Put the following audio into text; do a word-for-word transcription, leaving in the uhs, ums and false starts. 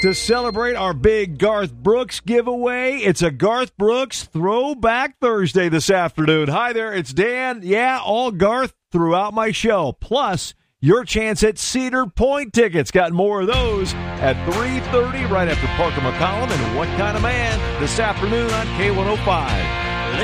To celebrate our big Garth Brooks giveaway, it's a Garth Brooks Throwback Thursday this afternoon. Hi there, it's Dan. Yeah, all Garth throughout my show. Plus, your chance at Cedar Point tickets. Got more of those at three thirty right after Parker McCollum and What Kind of Man this afternoon on K one oh five.